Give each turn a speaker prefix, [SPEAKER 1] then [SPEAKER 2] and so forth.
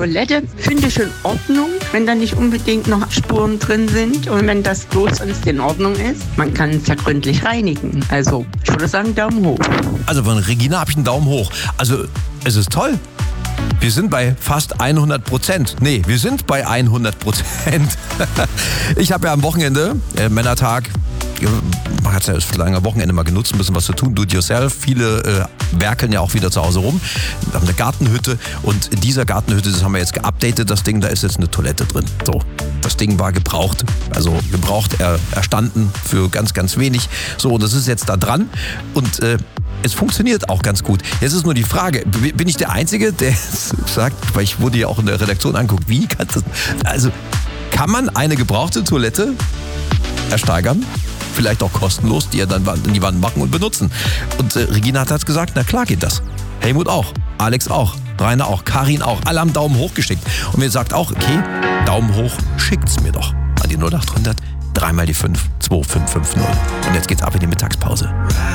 [SPEAKER 1] Toilette finde ich in Ordnung, wenn da nicht unbedingt noch Spuren drin sind und wenn das bloß alles in Ordnung ist. Man kann es ja gründlich reinigen. Also ich würde sagen, Daumen hoch.
[SPEAKER 2] Also von Regina habe ich einen Daumen hoch. Also es ist toll. Wir sind bei fast 100%. Nee, wir sind bei 100%. Ich habe ja am Wochenende, Männertag, man hat es ja das lange Wochenende mal genutzt, ein bisschen was zu tun, do it yourself. Viele werkeln ja auch wieder zu Hause rum. Wir haben eine Gartenhütte und in dieser Gartenhütte, das haben wir jetzt geupdatet, das Ding, da ist jetzt eine Toilette drin. So, das Ding war gebraucht. Also gebraucht, erstanden für ganz, ganz wenig. So, und das ist jetzt da dran und es funktioniert auch ganz gut. Jetzt ist nur die Frage, bin ich der Einzige, der sagt, weil ich wurde ja auch in der Redaktion angeguckt, wie kann das, also kann man eine gebrauchte Toilette ersteigern? Vielleicht auch kostenlos, die er dann in die Wand machen und benutzen. Und Regina hat gesagt, na klar geht das. Helmut auch, Alex auch, Rainer auch, Karin auch. Alle haben Daumen hoch geschickt. Und mir sagt auch, okay, Daumen hoch, schickt's mir doch. An die 0800 3 mal die 5 2550. Und jetzt geht's ab in die Mittagspause.